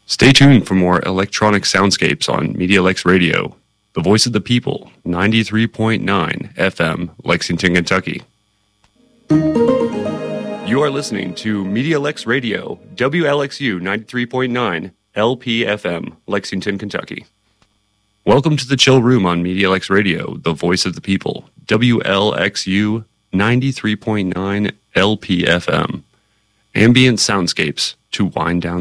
Stay tuned for more electronic soundscapes on MediaLex Radio, the voice of the people, 93.9 FM, Lexington, Kentucky. You are listening to MediaLex Radio, WLXU 93.9 LPFM, Lexington, Kentucky. Welcome to the Chill Room on MediaLex Radio, the voice of the people, WLXU 93.9 LPFM. Ambient soundscapes to wind down